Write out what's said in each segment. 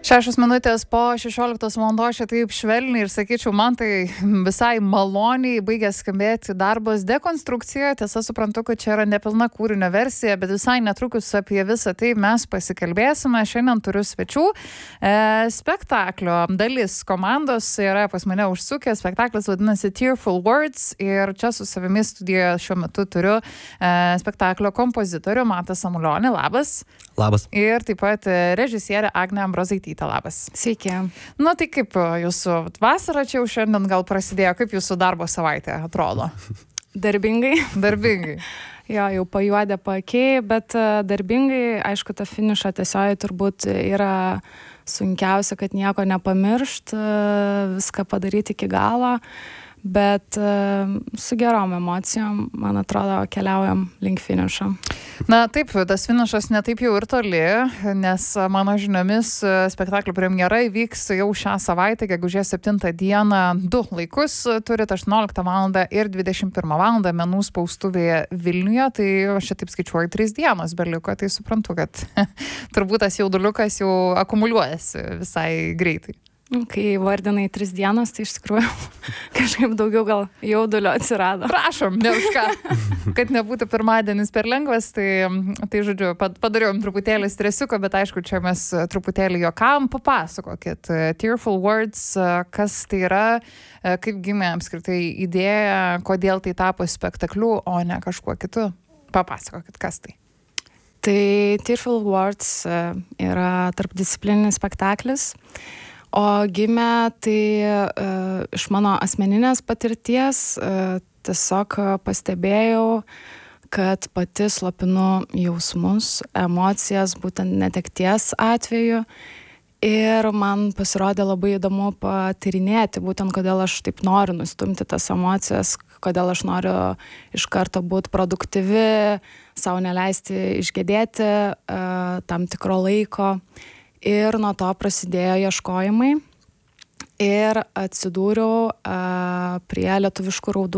6 minutės po 16 valandos, čia taip švelniai ir sakyčiau, man tai visai maloniai baigė skambėti darbas Dekonstrukcija. Tiesa, suprantu, kad čia yra nepilna kūrinio versija, bet visai netrukus apie visą tai mes pasikalbėsime. Šiandien turiu svečių. Spektaklio dalis komandos yra pas mane užsukę. Spektaklis vadinasi Tearful Words ir čia su savimi studijoje šiuo metu turiu spektaklio kompozitorių Matą Samulionį. Labas. Labas. Ir taip pat režisierė Agnė Ambrazaitytė. Labas. Sveiki. Na tai kaip jūsų vasara čia jau šiandien gal prasidėjo, kaip jūsų darbo savaitė atrodo? Darbingai. Darbingai. Jo, jau pajuodė paakiai, bet darbingai, aišku, ta finišo tiesioji turbūt yra sunkiausia, kad nieko nepamiršt, viską padaryti iki galo, bet su gerom emocijom, man atrodo, keliaujam link finišo. Na taip, tas finišas netaip jau ir toli, nes mano žiniomis spektaklio premjera įvyks jau šią savaitę, gegužės 7 dieną, 2 laikus turit 18 val. Ir 21 val. Menų spaustuvėje Vilniuje, tai aš čia taip skaičiuoju 3 dienos beliko, tai suprantu, kad turbūt tas jauduliukas jau akumuliuojasi visai greitai. Kai vardinai 3 dienos, tai iš tikrųjų kažkaip daugiau gal jaudulio atsirado. Prašom, ne už ką, kad nebūtų pirmadienis per lengvas, tai žodžiu, padariau truputėlį stresiuko, bet aišku, čia mes truputėlį juokavom. Papasakokit, Tearful Words, kas tai yra, kaip gimė apskritai idėja, kodėl tai tapo spektakliu, o ne kažkuo kitu. Papasakokit, kas tai. Tai Tearful Words yra tarpdisciplininis spektaklis. O gimė tai iš mano asmeninės patirties, tiesiog pastebėjau, kad pati slopinu jausmus, emocijas, būtent netekties atveju. Ir man pasirodė labai įdomu patyrinėti, būtent kodėl aš taip noriu nustumti tas emocijas, kodėl aš noriu iš karto būti produktyvi, sau neleisti išgedėti tam tikro laiko. Ir nuo to prasidėjo ieškojimai ir atsidūriau prie lietuviškų raudų.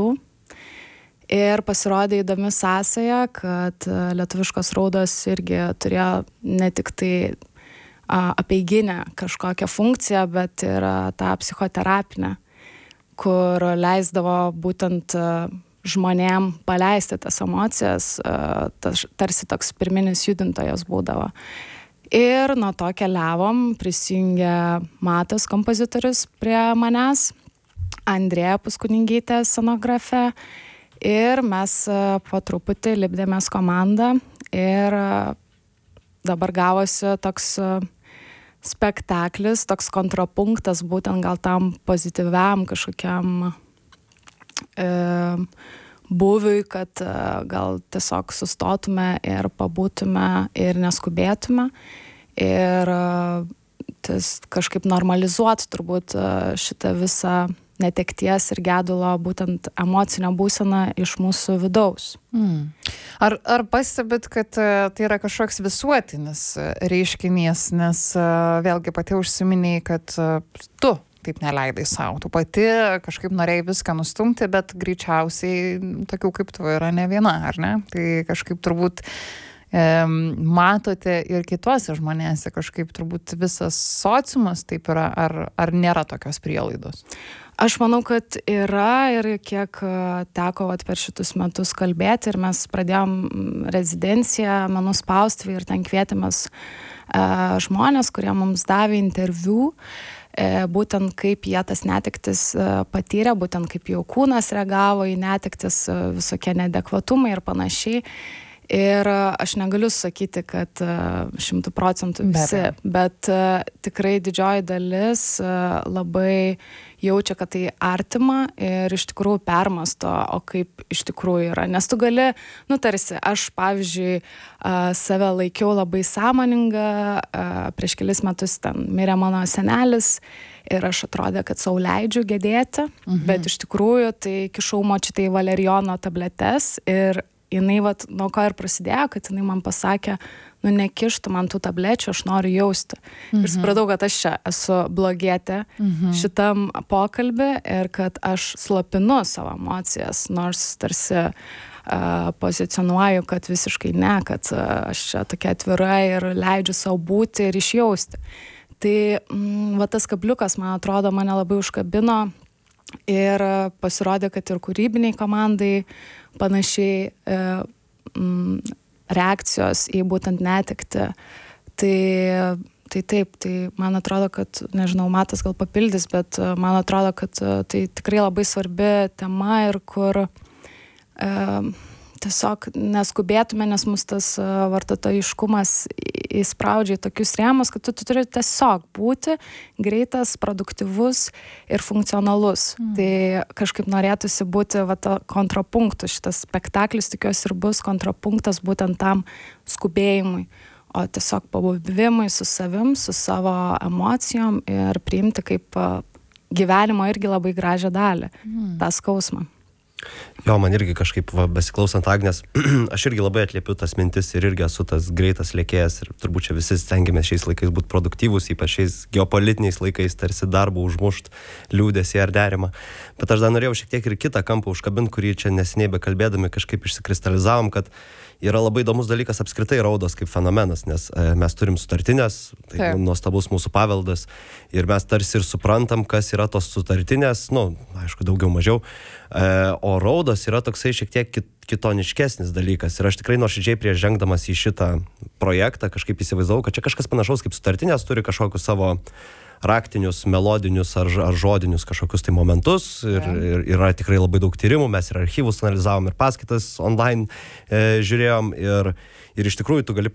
Ir pasirodė įdomi sąsaja, kad lietuviškos raudos irgi turėjo ne tik tai apeiginę kažkokią funkciją, bet ir tą psichoterapinę, kur leisdavo būtent žmonėm paleisti tas emocijas, tarsi toks pirminis judintojas būdavo. Ir nuo to keliavom, prisijungė Matas kompozitorius prie manęs, Andrėja Puskuningytė scenografė ir mes po truputį lipdėmės komandą ir dabar gavosi toks spektaklis, toks kontrapunktas būtent gal tam pozityviam kažkokiam būviui, kad gal tiesiog sustotume ir pabūtume ir neskubėtume ir tas kažkaip normalizuot turbūt šitą visą netekties ir gedulo būtent emocinę būseną iš mūsų vidaus. Ar pastebit, kad tai yra kažkoks visuotinis reiškinys, nes vėlgi pati užsiminėjai, kad tu taip neleidai savo. Tu pati kažkaip norėjai viską nustumti, bet greičiausiai tokių kaip tu yra ne viena, ar ne? Tai kažkaip turbūt matote ir kituose žmonėse, kažkaip turbūt visas sociumas taip yra, ar nėra tokios prielaidos? Aš manau, kad yra ir kiek teko per šitus metus kalbėti ir mes pradėjom rezidenciją menų spaustuvėje ir ten kvietėmės žmonės, kurie mums davė interviu, būtent kaip jie tas netektis patyrė, būtent kaip jų kūnas reagavo į netektis, visokie neadekvatumai ir panašiai. Ir aš negaliu sakyti, kad 100% visi, bet tikrai didžioji dalis labai jaučia, kad tai artima ir iš tikrųjų permasto, o kaip iš tikrųjų yra. Nes tu gali, tarsi, aš pavyzdžiui save laikiau labai sąmoningą, prieš kelis metus ten mirė mano senelis ir aš atrodė, kad sau leidžiu gedėti, bet iš tikrųjų tai kišau močiutei valerijono tabletes ir jinai nuo ko ir prasidėjo, kad jinai man pasakė, nekištų man tų tablečių, aš noriu jausti. Ir supratau, kad aš čia esu blogietė šitam pokalbį ir kad aš slopinu savo emocijas, nors tarsi pozicionuoju, kad visiškai ne, kad aš čia tokia atvira ir leidžiu savo būti ir išjausti. Tai va tas kabliukas, man atrodo, mane labai užkabino ir pasirodė, kad ir kūrybiniai komandai panašiai reakcijos į būtent netektį. Tai taip, tai man atrodo, kad, nežinau, Matas gal papildys, bet man atrodo, kad tai tikrai labai svarbi tema ir kur tiesiog neskubėtume, nes mus tas vartotojiškumas įspraudžia į tokius rėmus, kad tu turi tiesiog būti greitas, produktyvus ir funkcionalus. Tai kažkaip norėtųsi būti kontrapunktu. Šitas spektaklis, tikiuosi, ir bus kontrapunktas būtent tam skubėjimui, o tiesiog pabuvimui su savim, su savo emocijom ir priimti kaip gyvenimo irgi labai gražią dalį, tą skausmą. Jo, man irgi kažkaip, besiklausant Agnės, aš irgi labai atliepiu tas mintis ir irgi esu tas greitas lėkėjas ir turbūt čia visi stengiamės šiais laikais būti produktyvūs, ypač šiais geopolitiniais laikais, tarsi darbą užmušt, liūdėsį ar derimą. Bet aš dar norėjau šiek tiek ir kitą kampą užkabint, kurį čia neseniai bekalbėdami kažkaip išsikristalizavom, kad yra labai įdomus dalykas apskritai raudos kaip fenomenas, nes mes turim sutartinės, tai nuostabus mūsų paveldas ir mes tarsi ir suprantam, kas yra tos sutartinės, aišku, daugiau mažiau, o raudos yra toksai šiek tiek kitoniškesnis dalykas ir aš tikrai nuoširdžiai prieš žengdamas į šitą projektą kažkaip įsivaizdavau, kad čia kažkas panašaus kaip sutartinės turi kažkokius savo raktinius, melodinius ar žodinius kažkokius tai momentus ir yra tikrai labai daug tyrimų, mes ir archyvus analizavom ir paskaitas online žiūrėjom ir iš tikrųjų tu gali